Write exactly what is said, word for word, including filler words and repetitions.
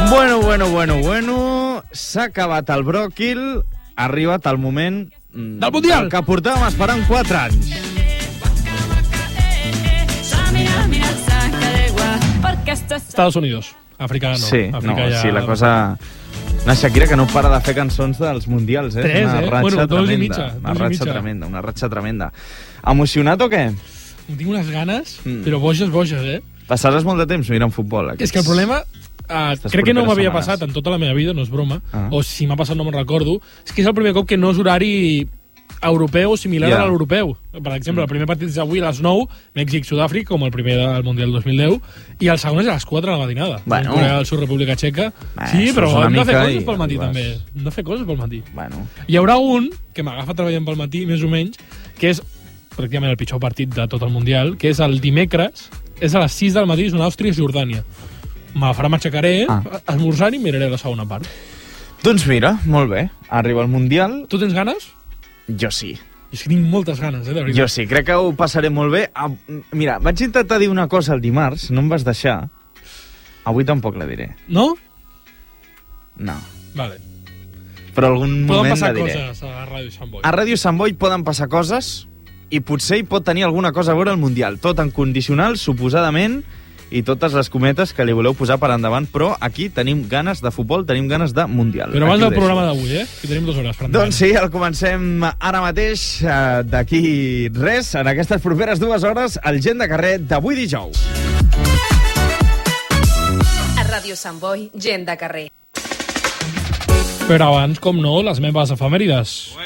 Bueno, bueno, bueno, bueno... S'ha acabat el bròquil, ha arribat el moment... Del Mundial! Que portàvem esperant quatre anys. Estados Unidos. Àfrica no. Sí, Àfrica no, ja... sí, la cosa... Una Shakira que no para de fer cançons dels mundials, eh? Tres, una eh? ratxa Bueno, dos tremenda, i mitja. Una Dos i ratxa mitja. tremenda, una ratxa tremenda. Emocionat o què? Tinc unes ganes, Mm. però boges, boges, eh? Passaràs molt de temps mirant futbol. Aquests... És que el problema... Uh, Aquestes crec que no properes m'havia setmanes. passat en tota la meva vida, no és broma, Ah. o si m'ha passat no me'n recordo, és que és el primer cop que no és horari europeu o similar Ja. a l'europeu. Per exemple, el primer partit és avui a les nou, Mèxic-Sud-àfrica, com el primer del Mundial dos mil deu, i el segon és a les quatre de la matinada. Bueno. Corea del Sud, República Txeca. Bé, Sí, això però és una hem de fer mica coses i pel matí, arribes. també. Hem de fer coses pel matí. Bueno, Hi haurà un que m'agafa treballant pel matí, més o menys, que és pràcticament el pitjor partit de tot el Mundial, que és el dimecres, és a les sis del matí, són Àustria i Jordània. Me farà m'aixecaré, Ah. esmorzant i miraré la segona part. doncs mira, molt bé. Arriba el Mundial. Tu tens ganes? Jo sí. És que tinc moltes ganes, eh, de veritat. Jo sí, crec que ho passaré molt bé. Ah, mira, vaig intentar dir una cosa el dimarts, no em vas deixar. Avui tampoc la diré. No? No. Vale. Però algun Poden moment passar la diré. coses a la ràdio Sant Boi. A Ràdio Sant Boi poden passar coses i potser hi pot tenir alguna cosa a veure el Mundial. Tot en condicional, suposadament, i totes les cometes que li voleu posar per endavant, però aquí tenim ganes de futbol, tenim ganes de Mundial. Però abans Aquí ho del deixo. programa d'avui, eh? Que tenim dues hores per endavant. Doncs sí, el comencem ara mateix, eh, d'aquí res, en aquestes properes dues hores, el Gent de Carrer d'avui dijous. A Ràdio Sant Boi, gent de carrer. Però abans, com no, les meves efemèrides.